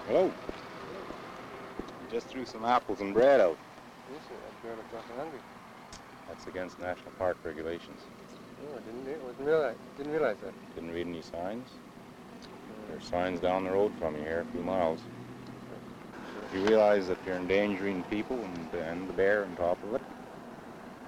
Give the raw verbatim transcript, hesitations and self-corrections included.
Hello. You just threw some apples and bread out. Yes, sir. That girl looked awful hungry. That's against national park regulations. Oh, I didn't, I wasn't realize, didn't realize that. Didn't read any signs? Uh, There's signs down the road from you here, a few miles. sure. You realize that you're endangering people and, and the bear on top of it?